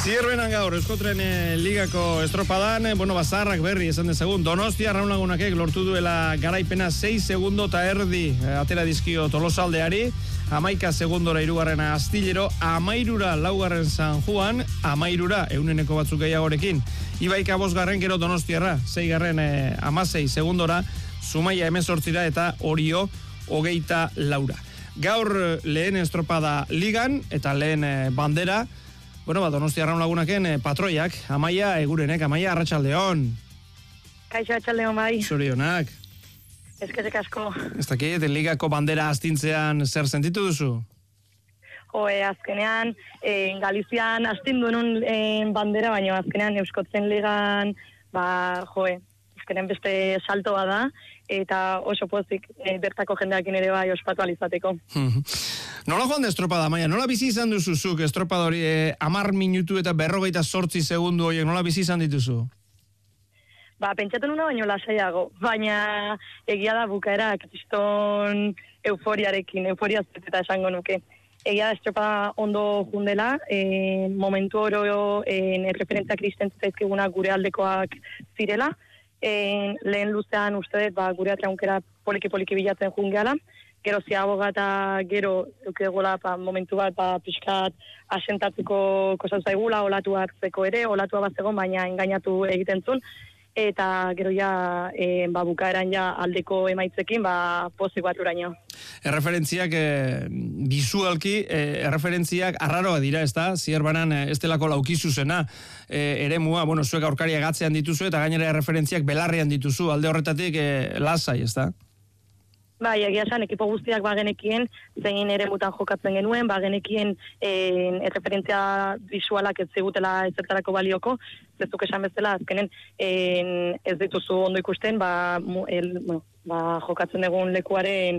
Zierbenan gaur, Euskotren ligako estropadan, Bazarrak berri esan dezagun, Donostia Arraunlagunakek lortu duela garaipena 6 segundo eta erdi atera dizkio Tolosaldeari, 11 segundora hirugarrena Astillero, 13 laugarren San Juan, 13 euneneko batzuk gehiagorekin, Ibaika 5. gero Donostiarra, 6. 16 segundora, Zumaia 18 eta Orio 24. Gaur lehen estropada ligan eta lehen bandera, Donostia Arraunlagunaken patroiak, Amaia Egurenek, Amaia Arratsaldeon. Kaixo Arratsaldeon bai. Zorionak. Eskerrik asko. Ez dakit, ligako bandera astintzean zer sentitu duzu? Azkenean, Galizian astindu nun bandera, baina azkenean Euskotzen ligan, azkenean beste salto bada, eta oso pozik bertako jendeakin ere bai ospatu alizateko. Nola joan da estropada, Maia? Nola bizi izan duzuzuk estropada hori 10 minutu eta 48 segundu horiek, nola bizi izan dituzu? Pentsatu nuna baino lasaiago, baina egia da bukaera kriston euforiarekin, euforia eta esango nuke. Egia da estropada ondo jundela, momentu oro referentzia kristen zaizkigunak gure aldekoak zirela, lehen luzean uste dut gure atraunkera poliki bilatzen jungeala, gero ziaboga eta gero eukegola momentu bat pixkat asentatzeko kosau zaigula, olatu hartzeko ere, olatua bat zegoen, baina engainatu egiten zuen, eta gero ja bukaeran ja aldeko emaitzekin pozik bat uraino. Erreferentziak bizualki, erreferentziak arraroa dira, ez da? Zierbanan ez delako laukizuzena eremua, zuek aurkaria gatzean dituzu eta gainera erreferentziak belarrian dituzu, alde horretatik lasai, ez da? Egia esan, ekipo guztiak bagenekien, zein ere mutan jokatzen genuen, bagenekien erreferentzia visualak ez zigutela ezertarako balioko, zezuk esan bezala, azkenen ez dituzu ondo ikusten, jokatzen egun lekuaren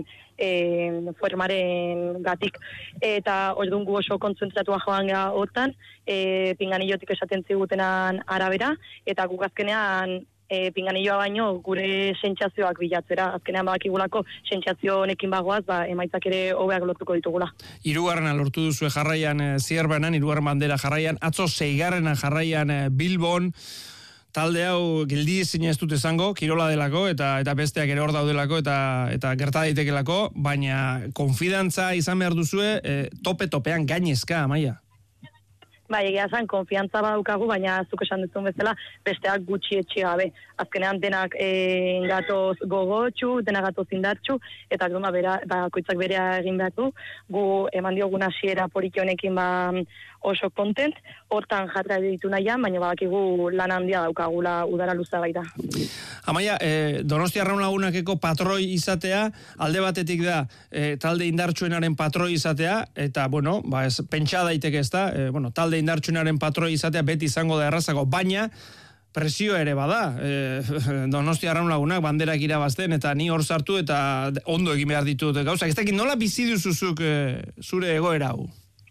formaren gatik. Eta hori dungu oso kontzentratua joan gara hortan, pinganillotik esaten zigutenan arabera, eta guk azkenean pinganilloa baino gure sentsazioak bilatzera. Azkenean badakigulako sentsazio honekin bagoaz, emaitzak ere hobeak lortuko ditugula. 3. lortu duzue jarraian Zierbanan, 3. bandera jarraian, atzo 6. jarraian Bilbon, talde hau gildi ezin ez dut esango, kirola delako eta besteak ere hor daudelako eta gerta daitekelako, baina konfidantza izan behar duzue topean gainezka, Amaia. Egia esan, konfiantza badaukagu, baina zuk esan duzun bezala, besteak gutxi etxe gabe. Azkenean denak gatoz gogotxu, denak gatoz indartxu, eta bakoitzak berea egin behar du. Gu eman diogun hasiera poliki honekin oso kontent, hortan jarra ditu nahian, baina badakigu lan handia daukagula udara luza baita. Amaia, Donostia Arraunlagunakeko patroi izatea, alde batetik da talde indartsuenaren patroi izatea, eta, pentsa daiteke ez da, talde indartsuenaren patroi izatea beti izango da errazako, baina presio ere bada, Donostia Arraunlagunak banderak irabazten, eta ni hor sartu eta ondo egin behar ditut gauzak. Ez dakit, nola bizi duzuzuk zure egoera hau?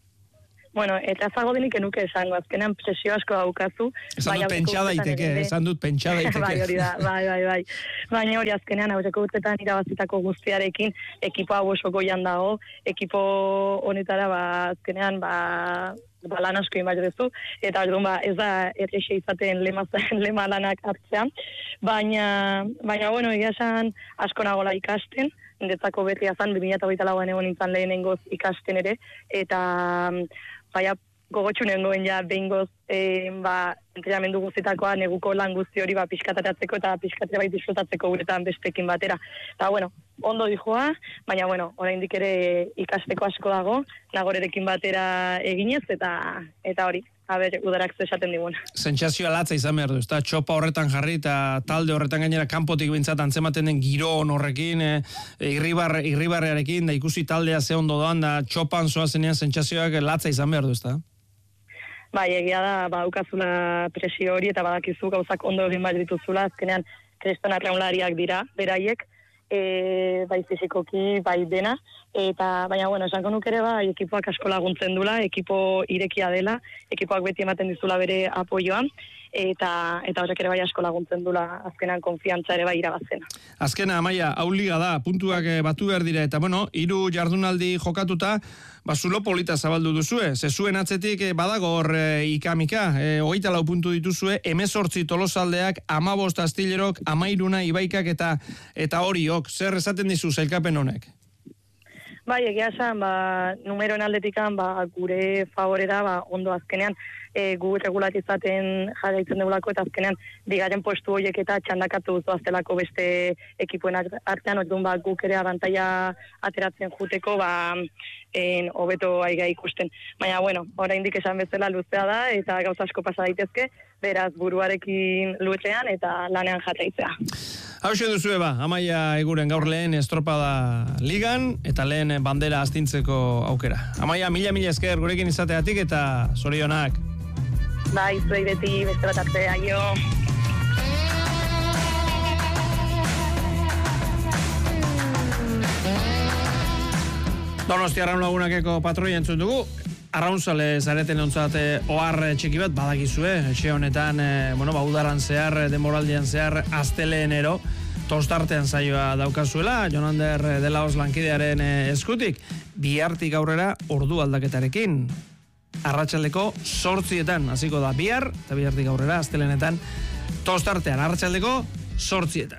Eta zago denik enuke esango, azkenean presio asko daukazu. Esan dut pentsa daiteke. Bai. Baina hori azkenean aurreko urtetan irabazitako guztiarekin, ekipo hau oso goian dago, ekipo honetara azkenean lan asko inbaz dezu, eta ez da errexe izaten lema lanak hartzean, baina egia esan asko nagola ikasten, niretzako berria zan, 2008an egon nintzen lehenengoz ikasten ere, eta gogotxu nengoen ja behingoz entrenamendu guztietakoa neguko lan guzti hori pixkataratzeko eta pixkatzea disfrutatzeko guretan bestekin batera. Eta ondo dijoa, baina oraindik ere ikasteko asko dago, nagorerekin batera eginez eta hori. Udarak esaten digun. Sentsazioa latza izan behar du, ezta? Txopa horretan jarri eta talde horretan gainera kanpotik bintzat antzematen den giron horrekin, irribarrearekin, da ikusi taldea ze ondo doan, da txopan zoazenean sentsazioak latza izan behar du, ezta? Egia da, badukazula presio hori eta badakizu gauzak ondo egin bat dituzula, azkenean kriston arraunlariak dira, beraiek, bai fizikoki, bai dena, baina, esango nuke ere bai, ekipoak asko laguntzen dula, ekipo irekia dela, ekipoak beti ematen dizula bere apoioan, eta horrek ere bai asko laguntzen dula azkenan konfiantza ere bai irabazena. Azkena, Amaia, hau liga da, puntuak batu behar dira, eta 3 jardunaldi jokatuta, zulo polita zabaldu duzue, zezuen atzetik badago hor ikamika, 24 puntu dituzue, 18 Tolosaldeak, 15 Astillerok, 13 Ibaikak eta horiok, zer esaten dizu sailkapen honek? Bai, egia esan, numeroen aldetikan, gure favorera, ondo azkenean, gu regulatizaten jarraitzen dugulako, eta azkenean, bigaren postu horiek eta txandakatu zoaztelako beste ekipoen artean, orduan guk ere abantaia ateratzen juteko, hobeto aiga ikusten. Baina, oraindik esan bezala luzea da, eta gauza asko pasa daitezke, beraz buruarekin luzean eta lanean jarraitzea. Hauxe duzu Amaia Eguren gaur lehen estropada ligan, eta lehen bandera astintzeko aukera. Amaia, mila esker gurekin izateatik eta zorionak. Bai, zuei beti beste bat arte, aio. Donostia Arraun Lagunakeko patroia entzun dugu. Arraunzale zareten ontzat ohar txiki bat badakizue, etxe honetan, udaran zehar, demoraldian zehar, asteleenero, tostartean saioa daukazuela, Jonander de Laos lankidearen eskutik, bihartik aurrera ordu aldaketarekin. Arratsaldeko 8:00 hasiko da bihar, eta bihartik aurrera, asteleenetan, tostartean, arratsaldeko 8:00.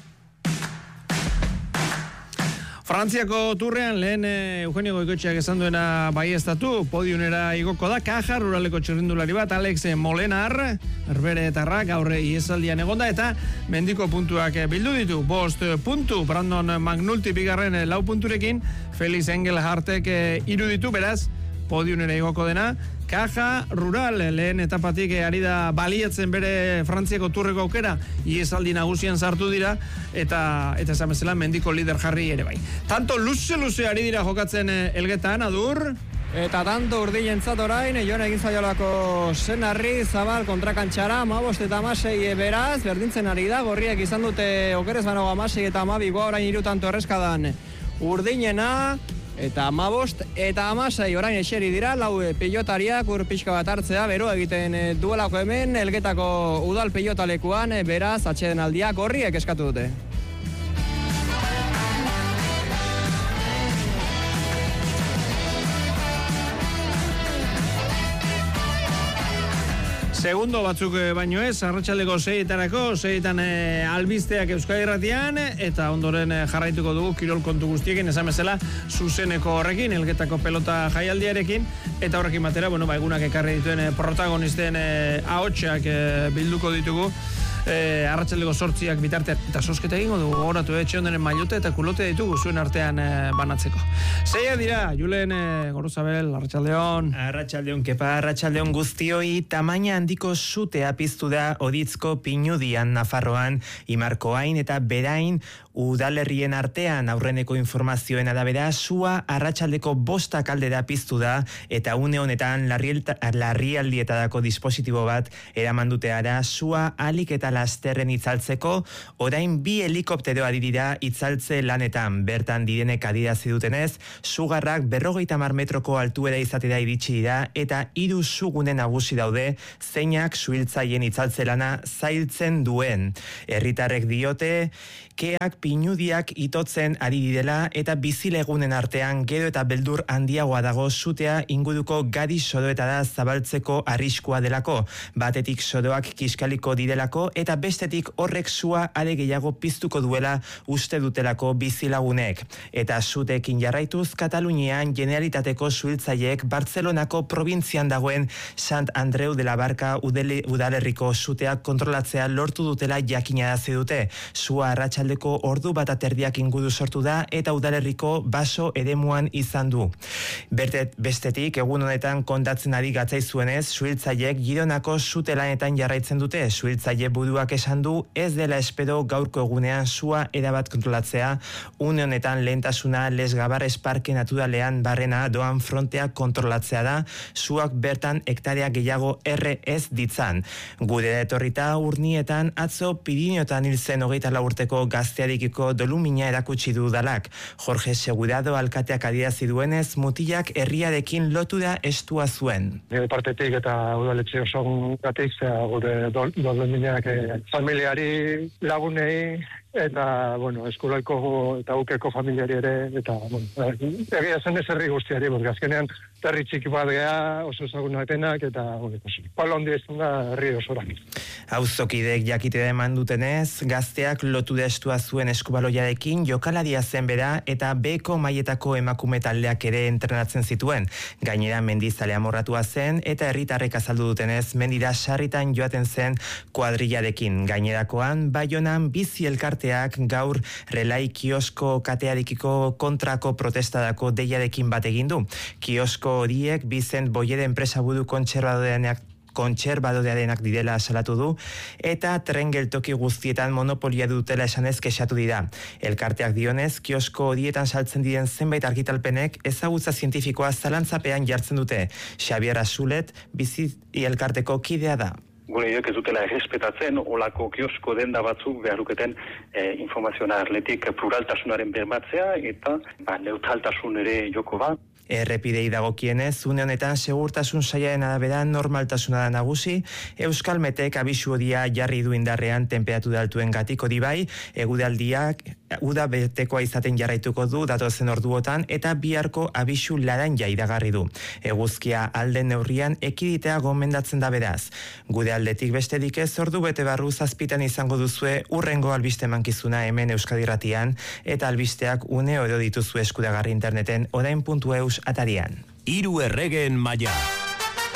Frantziako turrean lehen Eugenio Goikoetxeak esan duena baieztatu, podiunera igoko da, Caja, ruraleko txirrindulari bat, Alex Molenar, herberetarra, gaur iesaldian egonda, eta mendiko puntuak bildu ditu, 5 puntu, Brandon McNulty bigarren 4 punturekin, Felix Engelhartek 3 ditu, beraz, podiunera igoko dena, Caja Rural, lehen etapatik ari da baliatzen bere Frantziako turreko aukera, iesaldi nagusian sartu dira, eta esan bezala mendiko lider jarri ere bai. Tanto luze ari dira jokatzen Elgetan, Adur? Eta tanto urdinentzat orain, joan egin zaiolako Senarri, Zabal kontrakantxara, 15 eta 16 beraz, berdintzen ari da, gorriek izan dute okerez banago 16 eta 12, orain 3 tanto erreskadan urdinena, eta 15 eta 16 orain eseri dira, 4 pilotariak pixka bat hartzea, bero egiten duelako hemen, Elgetako udal pilotalekuan, beraz, atxeden aldiak gorriek eskatu dute. Segundo batzuk baino ez, arratsaldeko 6:00 albisteak Euskadi Irratian, eta ondoren jarraituko dugu kirol kontu guztiekin, esan bezala zuzeneko horrekin, Elgetako pelota jaialdiarekin, eta horrekin batera, egunak ekarri dituen protagonisten ahotsak bilduko ditugu, arratsaldeko 8:00 bitartean, eta sosketa egingo dugu, gogoratu etxe ondenen mailote eta kulote ditugu zuen artean banatzeko. 6 dira, Julen Gorozabel, arratsaldeon. Arratsaldeon, kepa, arratsaldeon guztioi, tamaina handiko sutea piztu da Oditzko Pinudian, Nafarroan, Imarkoain eta Berain udalerrien artean. Aurreneko informazioen arabera, sua arratsaldeko 5 aldera piztu da, eta une honetan larrialdietako dispositibo bat eraman dute ara, sua alik eta lasterren itzaltzeko, orain 2 helikoptero ari dira itzaltze lanetan. Bertan direnek adierazi dutenez, sugarrak 50 metroko altuera izatera iritsi dira, eta 3 sugune nagusi daude, zeinak suhiltzaien itzaltze lana zailtzen duen. Herritarrek diote, keak pinudiak itotzen ari direla, eta bizilegunen artean gero eta beldur handiagoa dago sutea inguruko gari soroetara zabaltzeko arriskua delako. Batetik soroak kiskaliko direlako, eta bestetik horrek sua are gehiago piztuko duela uste dutelako bizilagunek. Eta sutekin jarraituz, Katalunian Generalitateko suhiltzaileek Bartzelonako probintzian dagoen Sant Andreu de la Barca udalerriko suteak kontrolatzea lortu dutela jakinarazi dute. Sua arratsaldeko ordu bat aterdiak inguru sortu da, eta udalerriko baso eremuan izan du. Bestetik, egun honetan kontatzen ari gatzaizuenez, suhiltzaileek Gironako sute lanetan jarraitzen dute. Suhiltzaile buru buruak esan du ez dela espero gaurko egunean sua erabat kontrolatzea, une honetan lehentasuna Lesgabar Esparke naturalean barrena doan frontea kontrolatzea da, suak bertan hektarea gehiago erre ez ditzan. Gure etorrita urnietan atzo Pirineotan hil zen 24 urteko gaztearikiko dolumina erakutsi du dalak. Jorge Segurado alkateak adierazi duenez, mutilak herriarekin lotura estua zuen. Nire partetik eta udaletxe osogatik, gure doluminak familiari, lagunei, eta, eskolaiko eta ukeko familiari ere, eta, egia zen ez herri guztiari, azkenean herri txiki bat geha, oso ezaguna etenak, eta, palo handi ez da herri osorak. Auzokidek jakite eman dutenez, gazteak lotura estua zuen eskubaloiarekin jokalaria zen bera eta beko mailetako emakume taldeak ere entrenatzen zituen. Gainera mendizale amorratua zen eta herritarrek azaldu dutenez mendira sarritan joaten zen kuadrillarekin. Gainerakoan, Baionan bizi elkarteak gaur relai kiosko katearekiko kontrako protestadako deiarekin bat egin du. Kiosko horiek Bizent Boyere enpresaburu kontserbadorearenak direla salatu du, eta tren geltoki guztietan monopolia dutela esanez kexatu dira. Elkarteak dionez, kiosko horietan saltzen diren zenbait argitalpenek ezagutza zientifikoa zalantzapean jartzen dute. Xabier Azulet, bizi elkarteko kidea da. Gure ez dutela errespetatzen, olako kiosko denda batzuk beharuketen informazioa atletik pluraltasunaren bermatzea eta neutraltasun ere joko bat. Errepidei dagokienez, une honetan segurtasun sailaren arabera normaltasuna da nagusi, Euskalmetek abisu horia jarri du indarrean tenperatura altuen gatik hori bai, egudaldiak uda betekoa izaten jarraituko du datozen orduotan eta biharko abisu laranja iragarri du. Eguzkia alden neurrian ekiditea gomendatzen da beraz. Gure aldetik besterik ez ordu bete barru 7 izango duzue urrengo albiste mankizuna hemen Euskadi Irratian eta albisteak une oro dituzu eskuragarri interneten orain.eus atarian. 3 erregeen maila.